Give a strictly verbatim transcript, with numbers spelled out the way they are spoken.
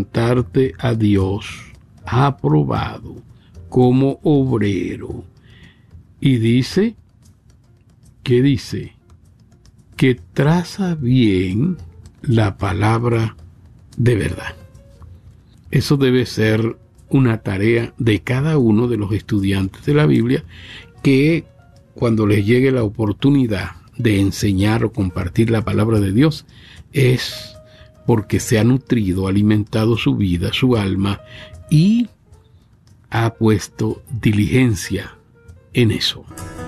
presentarte a Dios aprobado como obrero. Y dice, ¿qué dice? Que traza bien la palabra de verdad. Eso debe ser una tarea de cada uno de los estudiantes de la Biblia, que cuando les llegue la oportunidad de enseñar o compartir la palabra de Dios, es porque se ha nutrido, alimentado su vida, su alma, y ha puesto diligencia en eso.